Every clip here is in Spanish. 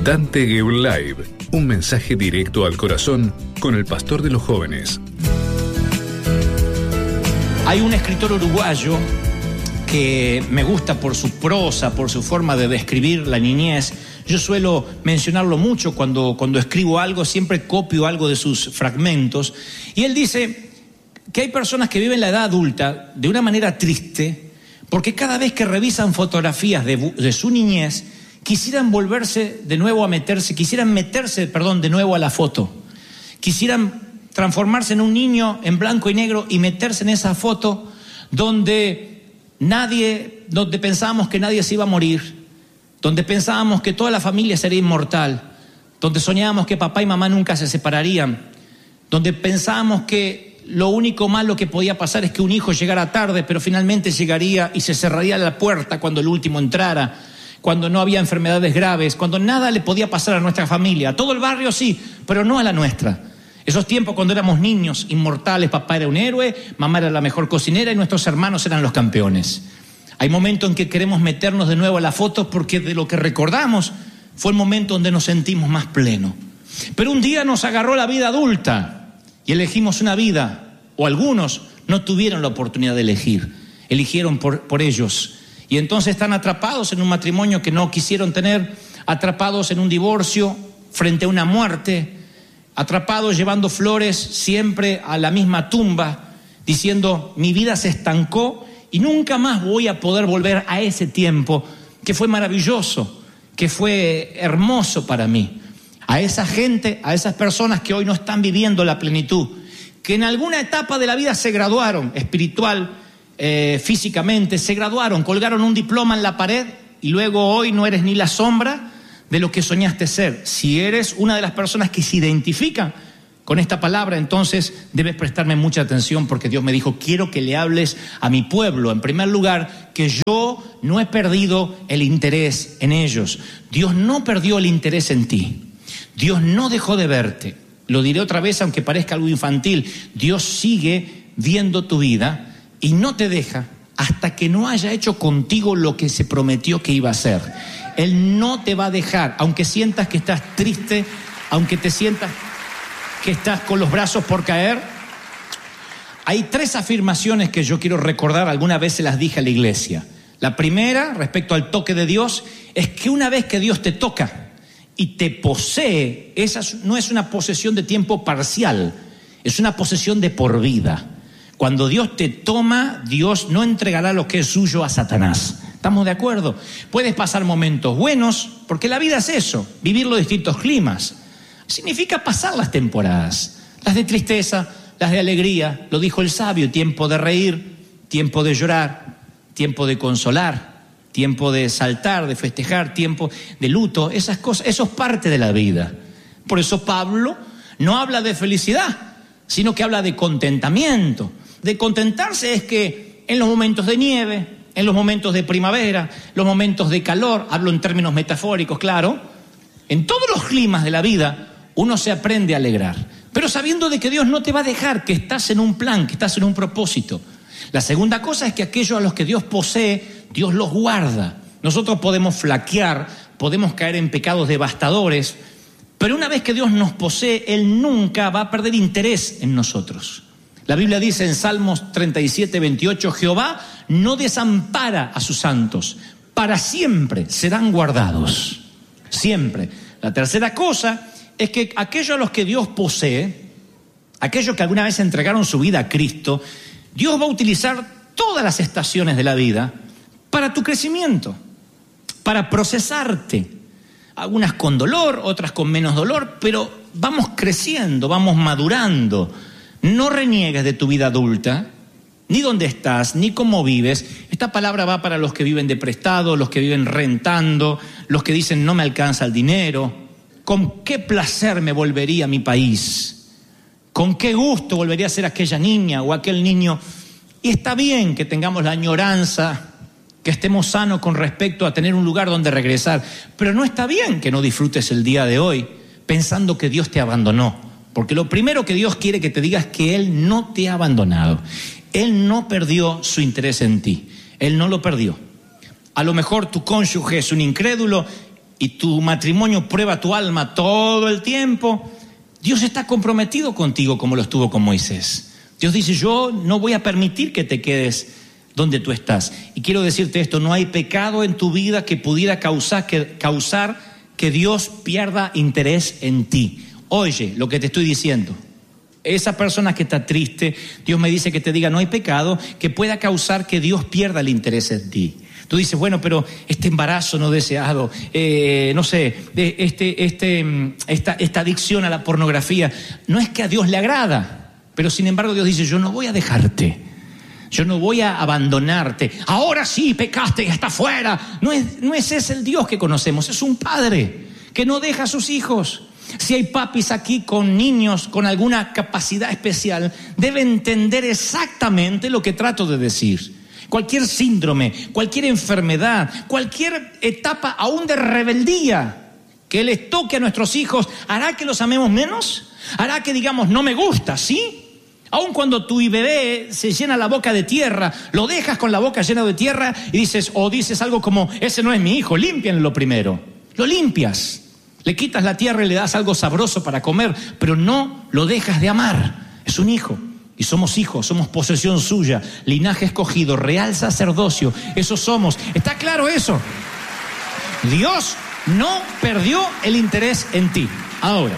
Dante Gebel Live, un mensaje directo al corazón con el pastor de los jóvenes. Hay un escritor uruguayo que me gusta por su prosa, por su forma de describir la niñez. Yo suelo mencionarlo mucho cuando escribo algo, siempre copio algo de sus fragmentos. Y él dice que hay personas que viven la edad adulta de una manera triste, porque cada vez que revisan fotografías de su niñez, quisieran meterse de nuevo a la foto. Quisieran transformarse en un niño en blanco y negro y meterse en esa foto donde pensábamos que nadie se iba a morir, donde pensábamos que toda la familia sería inmortal, donde soñábamos que papá y mamá nunca se separarían, donde pensábamos que lo único malo que podía pasar es que un hijo llegara tarde, pero finalmente llegaría y se cerraría la puerta cuando el último entrara, cuando no había enfermedades graves, cuando nada le podía pasar a nuestra familia. A todo el barrio sí, pero no a la nuestra. Esos tiempos cuando éramos niños inmortales, papá era un héroe, mamá era la mejor cocinera y nuestros hermanos eran los campeones. Hay momentos en que queremos meternos de nuevo a la foto porque de lo que recordamos fue el momento donde nos sentimos más plenos. Pero un día nos agarró la vida adulta y elegimos una vida, o algunos no tuvieron la oportunidad de elegir, eligieron por ellos. Y entonces están atrapados en un matrimonio que no quisieron tener, atrapados en un divorcio frente a una muerte, atrapados llevando flores siempre a la misma tumba, diciendo mi vida se estancó y nunca más voy a poder volver a ese tiempo que fue maravilloso, que fue hermoso para mí. A esa gente, a esas personas que hoy no están viviendo la plenitud, que en alguna etapa de la vida se graduaron espiritual, físicamente, se graduaron, colgaron un diploma en la pared y luego hoy no eres ni la sombra de lo que soñaste ser. Si eres una de las personas que se identifican con esta palabra, entonces debes prestarme mucha atención porque Dios me dijo, quiero que le hables a mi pueblo, en primer lugar, que yo no he perdido el interés en ellos. Dios no perdió el interés en ti. Dios no dejó de verte. Lo diré otra vez, aunque parezca algo infantil. Dios sigue viendo tu vida y no te deja hasta que no haya hecho contigo lo que se prometió que iba a hacer. Él no te va a dejar, aunque sientas que estás triste, aunque te sientas que estás con los brazos por caer. Hay 3 afirmaciones que yo quiero recordar, alguna vez se las dije a la iglesia. La primera, respecto al toque de Dios, es que una vez que Dios te toca y te posee, esa no es una posesión de tiempo parcial, es una posesión de por vida. Cuando Dios te toma, Dios no entregará lo que es suyo a Satanás. ¿Estamos de acuerdo? Puedes pasar momentos buenos, porque la vida es eso, vivir los distintos climas. Significa pasar las temporadas, las de tristeza, las de alegría. Lo dijo el sabio, tiempo de reír, tiempo de llorar, tiempo de consolar, tiempo de saltar, de festejar, tiempo de luto. Esas cosas, eso es parte de la vida. Por eso Pablo no habla de felicidad, sino que habla de contentamiento. De contentarse es que en los momentos de nieve, en los momentos de primavera, los momentos de calor, hablo en términos metafóricos, claro, en todos los climas de la vida uno se aprende a alegrar, pero sabiendo de que Dios no te va a dejar, que estás en un plan, que estás en un propósito. La segunda cosa es que aquellos a los que Dios posee, Dios los guarda. Nosotros podemos flaquear, podemos caer en pecados devastadores, pero una vez que Dios nos posee, Él nunca va a perder interés en nosotros. La Biblia dice en Salmos 37, 28, Jehová no desampara a sus santos, para siempre serán guardados, siempre. La tercera cosa es que aquellos a los que Dios posee, aquellos que alguna vez entregaron su vida a Cristo, Dios va a utilizar todas las estaciones de la vida para tu crecimiento, para procesarte. Algunas con dolor, otras con menos dolor, pero vamos creciendo, vamos madurando. No reniegues de tu vida adulta, ni dónde estás, ni cómo vives. Esta palabra va para los que viven de prestado, los que viven rentando, los que dicen no me alcanza el dinero. ¿Con qué placer me volvería a mi país? ¿Con qué gusto volvería a ser aquella niña o aquel niño? Y está bien que tengamos la añoranza, que estemos sanos con respecto a tener un lugar donde regresar, pero no está bien que no disfrutes el día de hoy pensando que Dios te abandonó. Porque lo primero que Dios quiere que te digas es que Él no te ha abandonado. Él no perdió su interés en ti. Él no lo perdió. A lo mejor tu cónyuge es un incrédulo y tu matrimonio prueba tu alma todo el tiempo, Dios está comprometido contigo como lo estuvo con Moisés. Dios dice, yo no voy a permitir que te quedes donde tú estás. Y quiero decirte esto, no hay pecado en tu vida que pudiera causar que Dios pierda interés en ti. Oye lo que te estoy diciendo. Esa persona que está triste, Dios me dice que te diga, no hay pecado que pueda causar que Dios pierda el interés en ti. Tú dices, bueno, pero este embarazo no deseado, esta adicción a la pornografía, no es que a Dios le agrada, pero sin embargo Dios dice, yo no voy a dejarte, yo no voy a abandonarte. Ahora sí, pecaste y está fuera. No es ese el Dios que conocemos, es un padre que no deja a sus hijos. Si hay papis aquí con niños con alguna capacidad especial, deben entender exactamente lo que trato de decir. Cualquier síndrome, cualquier enfermedad, cualquier etapa aún de rebeldía que les toque a nuestros hijos, ¿hará que los amemos menos? ¿Hará que digamos, no me gusta, sí? Aun cuando tu bebé se llena la boca de tierra, lo dejas con la boca llena de tierra y dices algo como, ese no es mi hijo, límpienlo primero. Lo limpias, le quitas la tierra y le das algo sabroso para comer, pero no lo dejas de amar. Es un hijo. Y somos hijos, somos posesión suya, linaje escogido, real sacerdocio, eso somos. ¿Está claro eso? Dios no perdió el interés en ti. Ahora,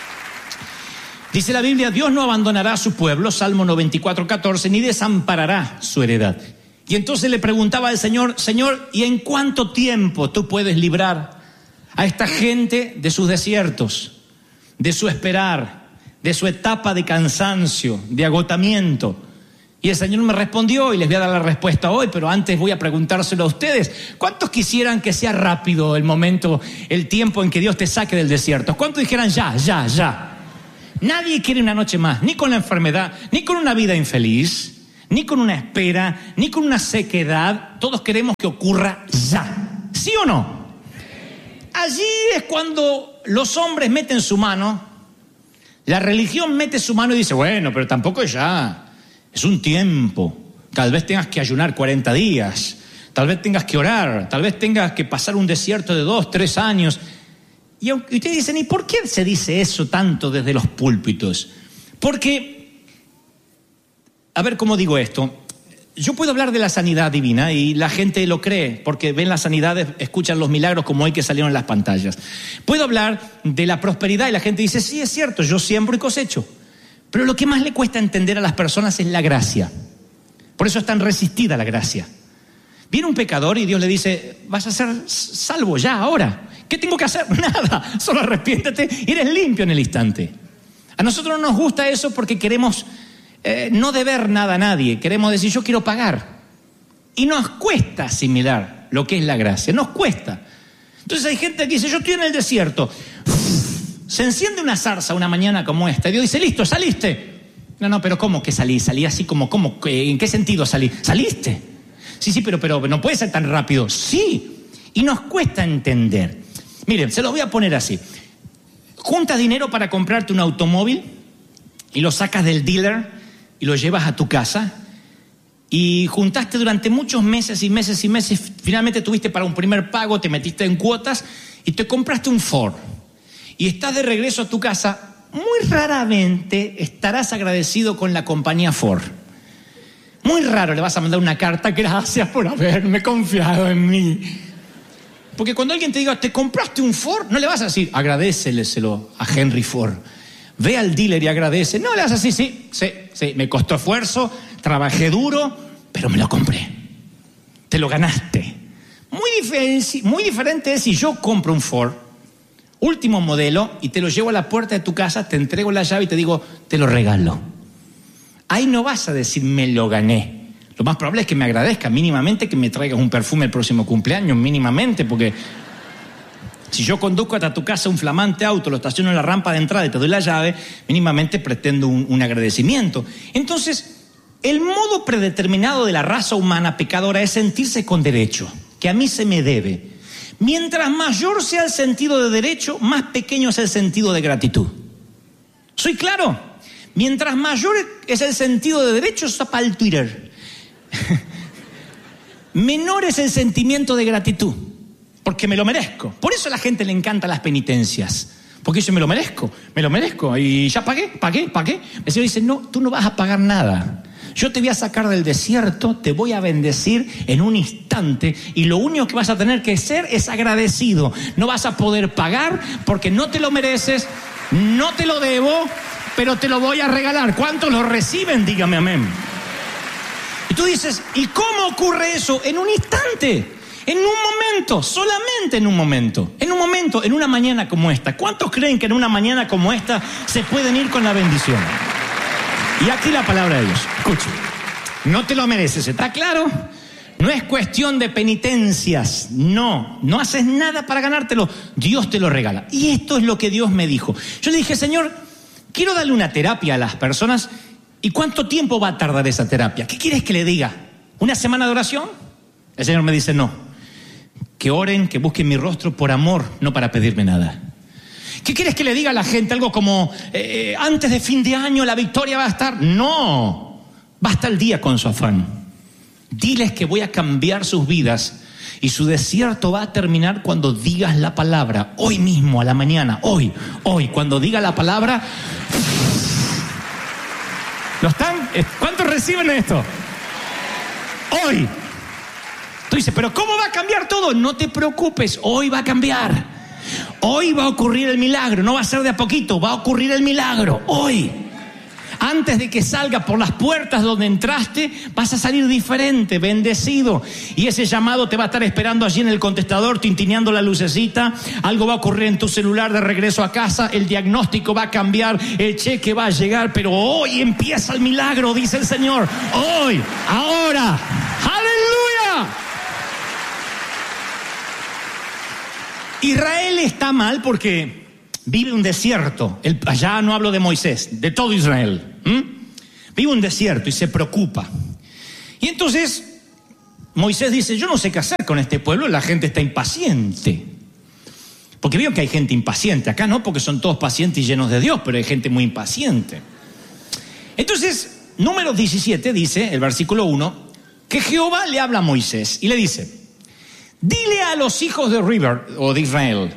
dice la Biblia, Dios no abandonará a su pueblo, Salmo 94:14, ni desamparará su heredad. Y entonces le preguntaba al Señor, Señor, ¿y en cuánto tiempo tú puedes librar a esta gente de sus desiertos, de su esperar, de su etapa de cansancio, de agotamiento? Y el Señor me respondió, y les voy a dar la respuesta hoy, pero antes voy a preguntárselo a ustedes. ¿Cuántos quisieran que sea rápido el momento, el tiempo en que Dios te saque del desierto? ¿Cuántos dijeran ya? Nadie quiere una noche más, ni con la enfermedad, ni con una vida infeliz, ni con una espera, ni con una sequedad. Todos queremos que ocurra ya. ¿Sí o no? Allí es cuando los hombres meten su mano. La religión mete su mano y dice, bueno, pero tampoco es ya, es un tiempo. Tal vez tengas que ayunar 40 días, tal vez tengas que orar, tal vez tengas que pasar un desierto de 2, 3 años. Y ustedes dicen, ¿y por qué se dice eso tanto desde los púlpitos? Porque, a ver cómo digo esto, yo puedo hablar de la sanidad divina y la gente lo cree porque ven las sanidades, escuchan los milagros como hoy que salieron en las pantallas. Puedo hablar de la prosperidad y la gente dice, sí, es cierto, yo siembro y cosecho. Pero lo que más le cuesta entender a las personas es la gracia. Por eso es tan resistida la gracia. Viene un pecador y Dios le dice, vas a ser salvo ya, ahora. ¿Qué tengo que hacer? Nada, solo arrepiéntete y eres limpio en el instante. A nosotros no nos gusta eso porque queremos no deber nada a nadie, queremos decir yo quiero pagar. Y nos cuesta asimilar lo que es la gracia, nos cuesta. Entonces hay gente que dice, yo estoy en el desierto. Se enciende una zarza una mañana como esta y Dios dice, listo, saliste. No, pero ¿cómo que salí? Salí así como, ¿cómo? ¿En qué sentido salí? ¿Saliste? Sí, pero no puede ser tan rápido. Sí, y nos cuesta entender. Miren, se los voy a poner así. Juntas dinero para comprarte un automóvil y lo sacas del dealer y lo llevas a tu casa y juntaste durante muchos meses y meses y meses, finalmente tuviste para un primer pago, te metiste en cuotas y te compraste un Ford y estás de regreso a tu casa. Muy raramente estarás agradecido con la compañía Ford. Muy raro le vas a mandar una carta, gracias por haberme confiado en mí. Porque cuando alguien te diga, ¿te compraste un Ford? No le vas a decir, agradéceleselo a Henry Ford. Ve al dealer y agradece. No le vas a decir, sí, me costó esfuerzo, trabajé duro, pero me lo compré. Te lo ganaste. Muy diferente es si yo compro un Ford, último modelo, y te lo llevo a la puerta de tu casa, te entrego la llave y te digo, te lo regalo. Ahí no vas a decir, me lo gané. Lo más probable es que me agradezca mínimamente que me traigas un perfume el próximo cumpleaños, mínimamente, porque si yo conduzco hasta tu casa un flamante auto, lo estaciono en la rampa de entrada y te doy la llave, mínimamente pretendo un agradecimiento. Entonces, el modo predeterminado de la raza humana pecadora es sentirse con derecho, que a mí se me debe. Mientras mayor sea el sentido de derecho, más pequeño es el sentido de gratitud. ¿Soy claro? Mientras mayor es el sentido de derecho, eso para el Twitter. Menor es el sentimiento de gratitud. porque me lo merezco. Por eso a la gente le encantan las penitencias. Porque dice, me lo merezco. Y ya pagué. El Señor dice, no, tú no vas a pagar nada. Yo te voy a sacar del desierto, te voy a bendecir en un instante y lo único que vas a tener que ser es agradecido. No vas a poder pagar porque no te lo mereces, no te lo debo, pero te lo voy a regalar. ¿Cuántos lo reciben? Dígame amén. Y tú dices, ¿y cómo ocurre eso? En un instante, en un momento, solamente en un momento, en una mañana como esta. ¿Cuántos creen que en una mañana como esta se pueden ir con la bendición? Y aquí la palabra de Dios. Escuche, no te lo mereces, ¿está claro? No es cuestión de penitencias, no haces nada para ganártelo, Dios te lo regala. Y esto es lo que Dios me dijo. Yo le dije, Señor, quiero darle una terapia a las personas. ¿Y cuánto tiempo va a tardar esa terapia? ¿Qué quieres que le diga? ¿Una semana de oración? El Señor me dice, no. Que oren, que busquen mi rostro por amor, no para pedirme nada. ¿Qué quieres que le diga a la gente? Algo como, antes de fin de año la victoria va a estar. No, basta el día con su afán. Diles que voy a cambiar sus vidas y su desierto va a terminar cuando digas la palabra. Hoy mismo, a la mañana, hoy, cuando diga la palabra. ¿Lo están? ¿Cuántos reciben esto? Hoy. Tú dices, pero ¿cómo va a cambiar todo? No te preocupes, hoy va a cambiar. Hoy va a ocurrir el milagro, no va a ser de a poquito, va a ocurrir el milagro, hoy. Antes de que salga por las puertas donde entraste, vas a salir diferente, bendecido. Y ese llamado te va a estar esperando allí en el contestador, tintineando la lucecita. Algo va a ocurrir en tu celular de regreso a casa, el diagnóstico va a cambiar, el cheque va a llegar, pero hoy empieza el milagro, dice el Señor. Hoy, ahora, ¡aleluya! Israel está mal porque vive un desierto. Allá no hablo de Moisés, de todo Israel. Vive un desierto y se preocupa. Y entonces Moisés dice, yo no sé qué hacer con este pueblo, la gente está impaciente. Porque veo que hay gente impaciente. Acá no, porque son todos pacientes y llenos de Dios, pero hay gente muy impaciente. Entonces, Números 17 dice, el versículo 1, que Jehová le habla a Moisés y le dice, dile a los hijos de River o de Israel,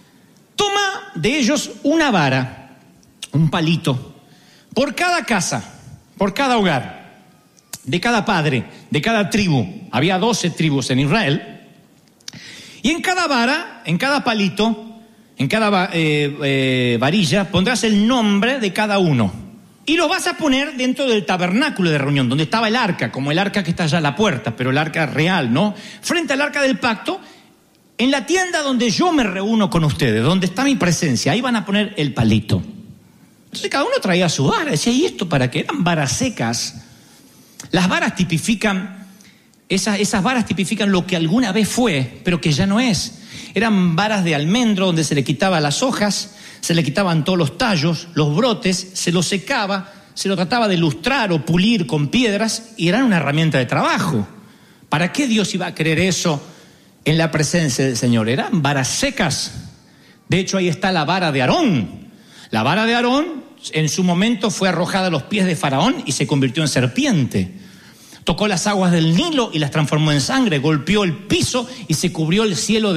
toma de ellos una vara, un palito, por cada casa, por cada hogar, de cada padre, de cada tribu. Había 12 tribus en Israel. Y en cada vara, en cada palito, en cada varilla, pondrás el nombre de cada uno. Y lo vas a poner dentro del tabernáculo de reunión, donde estaba el arca, como el arca que está allá a la puerta, pero el arca real, ¿no? Frente al arca del pacto, en la tienda donde yo me reúno con ustedes, donde está mi presencia, ahí van a poner el palito. Entonces cada uno traía su vara, decía, ¿y esto para qué? Eran varas secas. Las varas tipifican, esas varas tipifican lo que alguna vez fue, pero que ya no es. Eran varas de almendro donde se le quitaban las hojas, se le quitaban todos los tallos, los brotes, se los secaba, se lo trataba de lustrar o pulir con piedras y eran una herramienta de trabajo. ¿Para qué Dios iba a querer eso en la presencia del Señor? Eran varas secas. De hecho, ahí está la vara de Aarón. La vara de Aarón en su momento fue arrojada a los pies de Faraón y se convirtió en serpiente. Tocó las aguas del Nilo y las transformó en sangre, golpeó el piso y se cubrió el cielo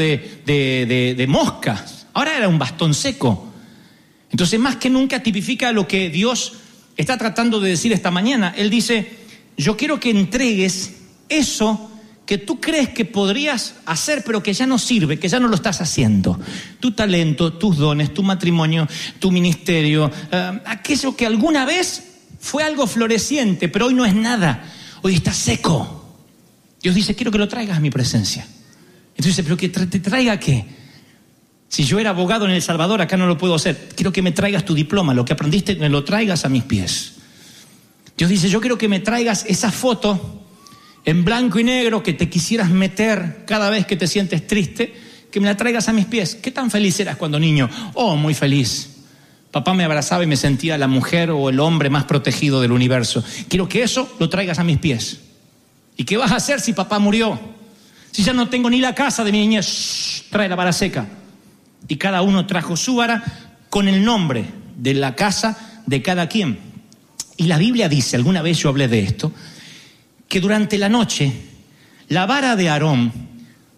de moscas. Ahora era un bastón seco. Entonces, más que nunca tipifica lo que Dios está tratando de decir esta mañana. Él dice, yo quiero que entregues eso que tú crees que podrías hacer, pero que ya no sirve, que ya no lo estás haciendo. Tu talento, tus dones, tu matrimonio, tu ministerio, aquello que alguna vez fue algo floreciente, pero hoy no es nada. Hoy está seco. Dios dice, quiero que lo traigas a mi presencia. Entonces dice, ¿pero que te traiga qué? Si yo era abogado en El Salvador, acá no lo puedo hacer. Quiero que me traigas tu diploma, lo que aprendiste, me lo traigas a mis pies. Dios dice, yo quiero que me traigas esa foto en blanco y negro que te quisieras meter cada vez que te sientes triste, que me la traigas a mis pies. ¿Qué tan feliz eras cuando niño? Oh, muy feliz. Papá me abrazaba y me sentía la mujer o el hombre más protegido del universo. Quiero que eso lo traigas a mis pies. ¿Y qué vas a hacer si papá murió? Si ya no tengo ni la casa de mi niñez, trae la vara seca. Y cada uno trajo su vara con el nombre de la casa de cada quien. Y la Biblia dice, alguna vez yo hablé de esto, que durante la noche la vara de Aarón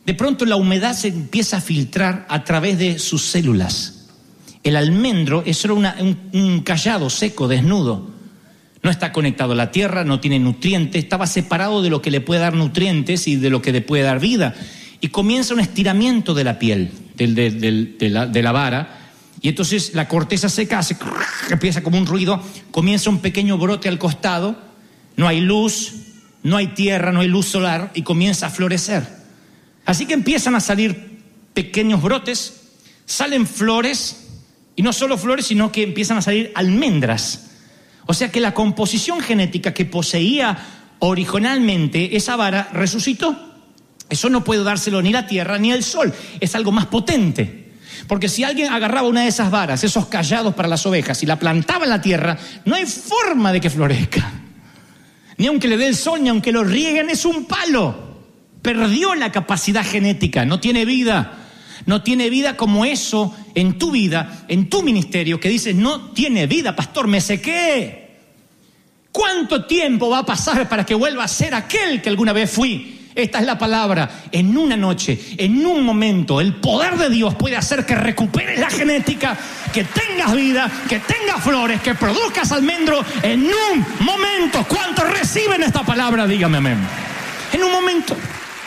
de pronto la humedad se empieza a filtrar a través de sus células. El almendro es solo un cayado seco, desnudo. No está conectado a la tierra, no tiene nutrientes, estaba separado de lo que le puede dar nutrientes y de lo que le puede dar vida. Y comienza un estiramiento de la piel, de la vara, y entonces la corteza seca hace, empieza como un ruido, comienza un pequeño brote al costado, no hay luz, no hay tierra, no hay luz solar, y comienza a florecer. Así que empiezan a salir pequeños brotes, salen flores, y no solo flores, sino que empiezan a salir almendras. O sea que la composición genética que poseía originalmente esa vara resucitó. Eso no puede dárselo ni la tierra ni el sol, es algo más potente. Porque si alguien agarraba una de esas varas, esos callados para las ovejas, y la plantaba en la tierra, no hay forma de que florezca. Ni aunque le dé el sol, ni aunque lo rieguen, es un palo. Perdió la capacidad genética, no tiene vida. No tiene vida como eso en tu vida, en tu ministerio, que dices, no tiene vida, pastor, me sequé. ¿Cuánto tiempo va a pasar para que vuelva a ser aquel que alguna vez fui? Esta es la palabra. En una noche, en un momento, el poder de Dios puede hacer que recuperes la genética, que tengas vida, que tengas flores, que produzcas almendro en un momento. ¿Cuántos reciben esta palabra? Dígame amén. En un momento.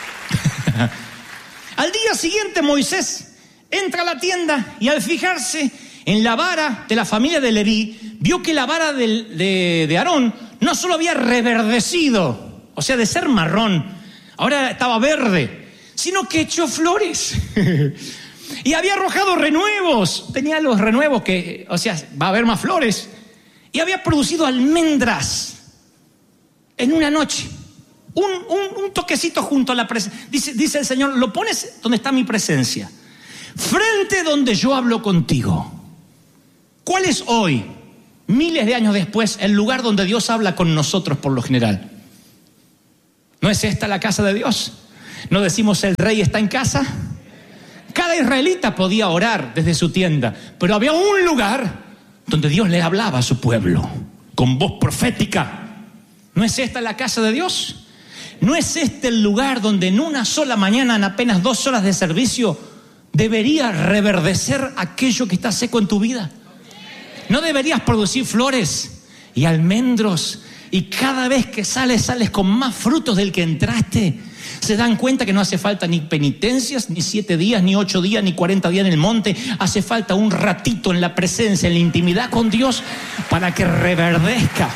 Al día siguiente Moisés entra a la tienda y al fijarse en la vara de la familia de Leví, vio que la vara de Aarón no solo había reverdecido, o sea, de ser marrón, ahora estaba verde, sino que echó flores y había arrojado renuevos. Tenía los renuevos que, o sea, va a haber más flores, y había producido almendras en una noche. Un toquecito junto a la presencia. Dice el Señor, lo pones donde está mi presencia, frente donde yo hablo contigo. ¿Cuál es hoy, miles de años después, el lugar donde Dios habla con nosotros por lo general? ¿No es esta la casa de Dios? ¿No decimos el rey está en casa? Cada israelita podía orar desde su tienda, pero había un lugar donde Dios le hablaba a su pueblo con voz profética. ¿No es esta la casa de Dios? ¿No es este el lugar donde en una sola mañana, en apenas 2 horas de servicio, debería reverdecer aquello que está seco en tu vida? ¿No deberías producir flores y almendros? Y cada vez que sales con más frutos del que entraste. Se dan cuenta que no hace falta ni penitencias, ni 7 días, ni 8 días, ni 40 días en el monte. Hace falta un ratito en la presencia, en la intimidad con Dios, para que reverdezca.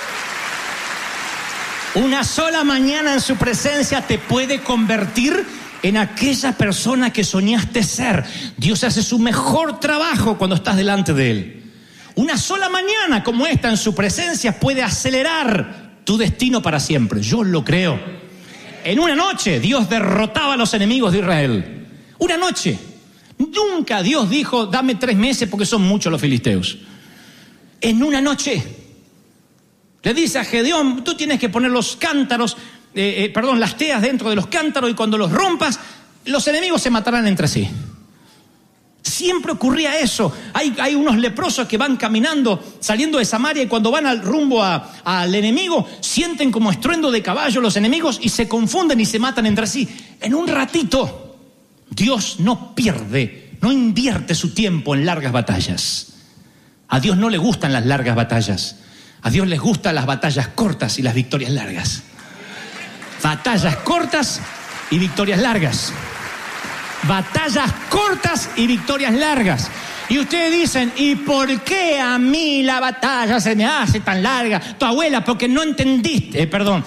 Una sola mañana en su presencia te puede convertir en aquella persona que soñaste ser. Dios hace su mejor trabajo cuando estás delante de Él. Una sola mañana como esta en su presencia puede acelerar tu destino para siempre. Yo lo creo. En una noche Dios derrotaba a los enemigos de Israel. Una noche. Nunca Dios dijo, dame 3 meses porque son muchos los filisteos. En una noche. Le dice a Gedeón, tú tienes que poner los cántaros, las teas dentro de los cántaros, y cuando los rompas, los enemigos se matarán entre sí. Siempre ocurría eso. Hay unos leprosos que van caminando, saliendo de Samaria, y cuando van al rumbo al enemigo, sienten como estruendo de caballo los enemigos y se confunden y se matan entre sí. En un ratito, Dios no invierte su tiempo en largas batallas. A Dios no le gustan las largas batallas. A Dios les gustan las batallas cortas y las victorias largas. Batallas cortas y victorias largas. Batallas cortas y victorias largas. Y ustedes dicen, ¿y por qué a mí la batalla se me hace tan larga? Tu abuela, porque no entendiste,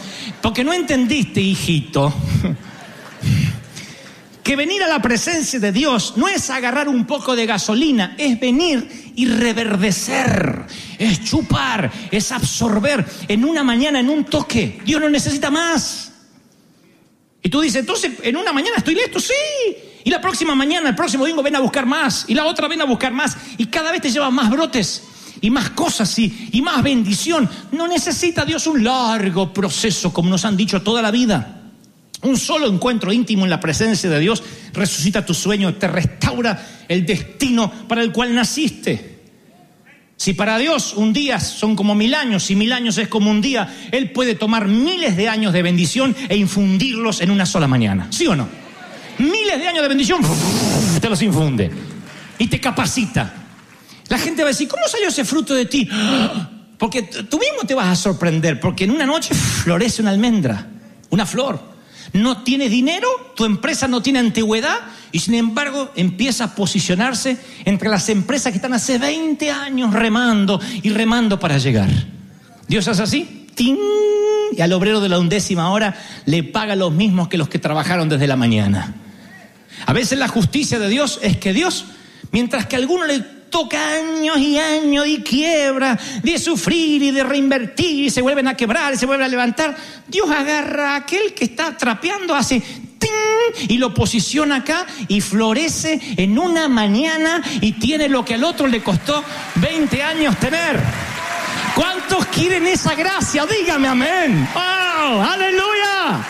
hijito, que venir a la presencia de Dios no es agarrar un poco de gasolina, es venir y reverdecer, es chupar, es absorber en una mañana, en un toque. Dios no necesita más. Y tú dices, entonces en una mañana estoy listo, sí. Y la próxima mañana, el próximo domingo ven a buscar más. Y la otra ven a buscar más. Y cada vez te llevan más brotes y más cosas y más bendición. No necesita Dios un largo proceso como nos han dicho toda la vida. Un solo encuentro íntimo en la presencia de Dios resucita tu sueño, te restaura el destino para el cual naciste. Si para Dios un día son como 1000 años, y 1000 años es como un día, Él puede tomar miles de años de bendición e infundirlos en una sola mañana. ¿Sí o no? miles de años de bendición, te los infunde y te capacita. La gente va a decir, ¿cómo salió ese fruto de ti? Porque tú mismo te vas a sorprender, porque en una noche florece una almendra, una flor. No tienes dinero, tu empresa no tiene antigüedad y sin embargo empieza a posicionarse entre las empresas que están hace 20 años remando y remando para llegar. Dios hace así, ¡ting! Y al obrero de la 11ª hora le paga los mismos que los que trabajaron desde la mañana. A veces la justicia de Dios es que Dios, mientras que a alguno le toca años y años y quiebra, de sufrir y de reinvertir, y se vuelven a quebrar y se vuelven a levantar, Dios agarra a aquel que está trapeando, hace ¡ting! Y lo posiciona acá y florece en una mañana y tiene lo que al otro le costó 20 años tener. ¿Cuántos quieren esa gracia? Dígame amén. ¡Oh, aleluya!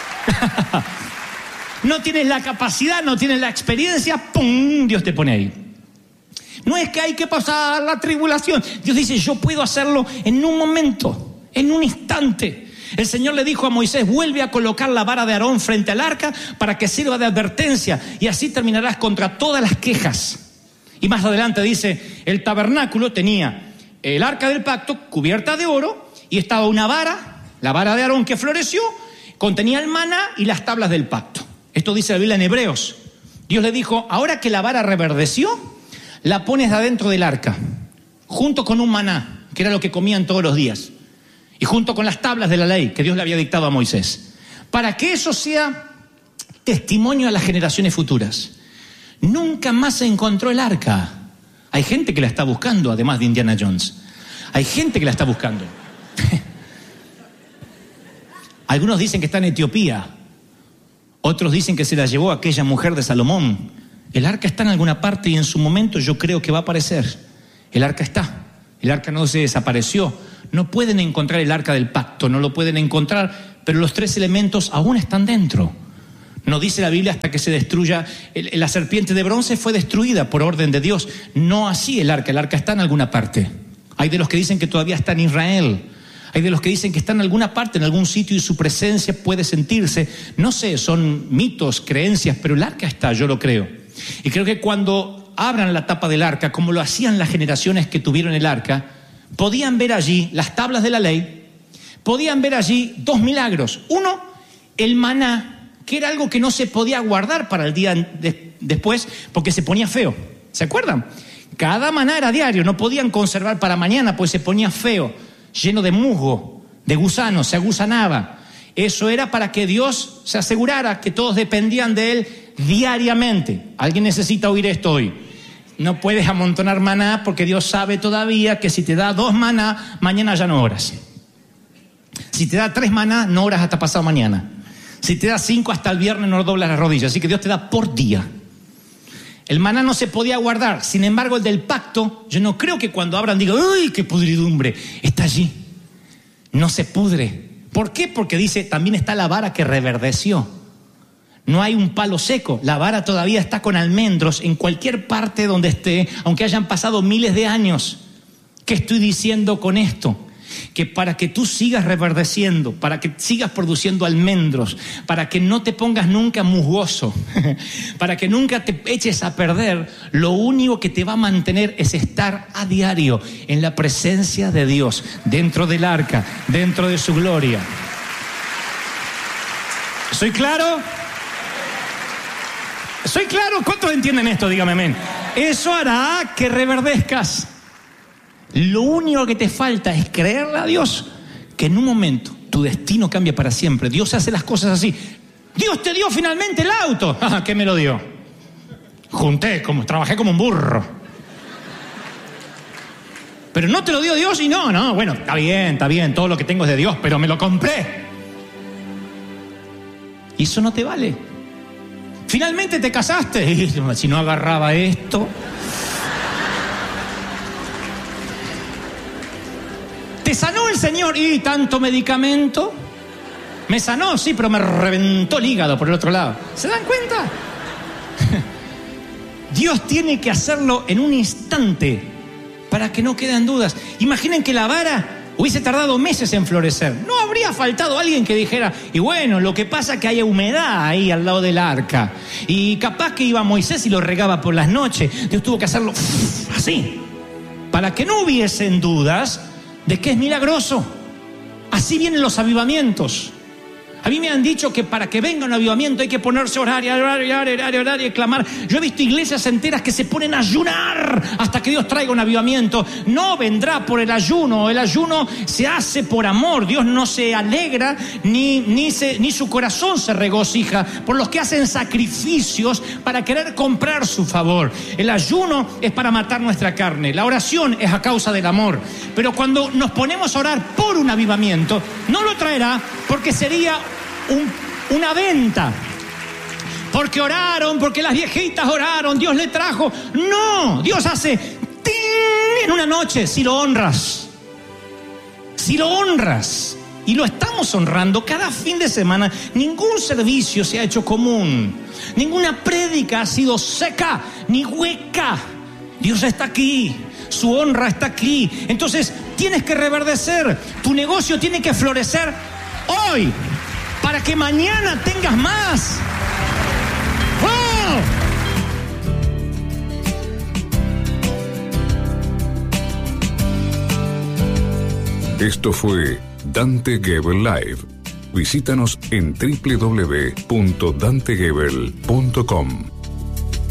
No tienes la capacidad, no tienes la experiencia, ¡pum! Dios te pone ahí. No es que hay que pasar la tribulación. Dios dice, yo puedo hacerlo en un momento, en un instante. El Señor le dijo a Moisés, vuelve a colocar la vara de Aarón frente al arca para que sirva de advertencia y así terminarás contra todas las quejas. Y más adelante dice, el tabernáculo tenía el arca del pacto cubierta de oro y estaba una vara, la vara de Aarón que floreció, contenía el maná y las tablas del pacto. Esto dice la Biblia en Hebreos. Dios le dijo, ahora que la vara reverdeció, la pones adentro del arca, junto con un maná, que era lo que comían todos los días, y junto con las tablas de la ley que Dios le había dictado a Moisés, para que eso sea testimonio a las generaciones futuras. Nunca más se encontró el arca. Hay gente que la está buscando, además de Indiana Jones. Hay gente que la está buscando. Algunos dicen que está en Etiopía, otros dicen que se la llevó aquella mujer de Salomón. El arca está en alguna parte y en su momento yo creo que va a aparecer. El arca está. El arca no se desapareció. No pueden encontrar el arca del pacto, no lo pueden encontrar, pero los 3 elementos aún están dentro. No dice la Biblia hasta que se destruya. La serpiente de bronce fue destruida por orden de Dios. No así el arca está en alguna parte. Hay de los que dicen que todavía está en Israel. Hay de los que dicen que está en alguna parte, en algún sitio y su presencia puede sentirse. No sé, son mitos, creencias, pero el arca está, yo lo creo. Y creo que cuando abran la tapa del arca, como lo hacían las generaciones que tuvieron el arca, podían ver allí las tablas de la ley, podían ver allí 2 milagros. Uno, el maná, que era algo que no se podía guardar para el día después porque se ponía feo. ¿Se acuerdan? Cada maná era diario, no podían conservar para mañana pues se ponía feo, lleno de musgo, de gusanos, se agusanaba. Eso era para que Dios se asegurara que todos dependían de Él diariamente. ¿Alguien necesita oír esto hoy? No puedes amontonar maná porque Dios sabe todavía que si te da 2 maná, mañana ya no oras. Si te da 3 maná, no oras hasta pasado mañana. Si te da 5 hasta el viernes, no doblas las rodillas. Así que Dios te da por día. El maná no se podía guardar. Sin embargo, el del pacto, yo no creo que cuando abran diga, ¡uy, qué pudridumbre! Está allí. No se pudre. ¿Por qué? Porque dice, también está la vara que reverdeció. No hay un palo seco, la vara todavía está con almendros en cualquier parte donde esté, aunque hayan pasado miles de años. ¿Qué estoy diciendo con esto? Que para que tú sigas reverdeciendo, para que sigas produciendo almendros, para que no te pongas nunca musgoso, para que nunca te eches a perder, lo único que te va a mantener es estar a diario en la presencia de Dios, dentro del arca, dentro de su gloria. ¿Soy claro? ¿Soy claro? ¿Cuántos entienden esto? Dígame amén. Eso hará que reverdezcas. Lo único que te falta es creerle a Dios que en un momento tu destino cambia para siempre. Dios hace las cosas así. Dios te dio finalmente el auto. ¿Qué me lo dio? Trabajé como un burro. Pero no te lo dio Dios y bueno, está bien, todo lo que tengo es de Dios, pero me lo compré. Y eso no te vale. Finalmente te casaste y si no agarraba esto... ¿Te sanó el Señor? ¿Y tanto medicamento? Me sanó, sí, pero me reventó el hígado por el otro lado. ¿Se dan cuenta? Dios tiene que hacerlo en un instante para que no queden dudas. Imaginen que la vara hubiese tardado meses en florecer. No habría faltado alguien que dijera, y bueno, lo que pasa es que hay humedad ahí al lado del arca. Y capaz que iba Moisés y lo regaba por las noches. Dios tuvo que hacerlo así, para que no hubiesen dudas de que es milagroso. Así vienen los avivamientos. A mí me han dicho que para que venga un avivamiento hay que ponerse a orar y clamar. Yo he visto iglesias enteras que se ponen a ayunar hasta que Dios traiga un avivamiento. No vendrá por el ayuno se hace por amor. Dios no se alegra ni su corazón se regocija por los que hacen sacrificios para querer comprar su favor. El ayuno es para matar nuestra carne, la oración es a causa del amor. Pero cuando nos ponemos a orar por un avivamiento, no lo traerá porque sería una venta, porque oraron, porque las viejitas oraron, Dios le trajo. No, Dios hace ¡ting! En una noche, si lo honras, y lo estamos honrando cada fin de semana. Ningún servicio se ha hecho común, ninguna prédica ha sido seca ni hueca. Dios está aquí, su honra está aquí. Entonces tienes que reverdecer, tu negocio tiene que florecer hoy, para que mañana tengas más. ¡Oh! Esto fue Dante Gebel Live. Visítanos en www.dantegebel.com.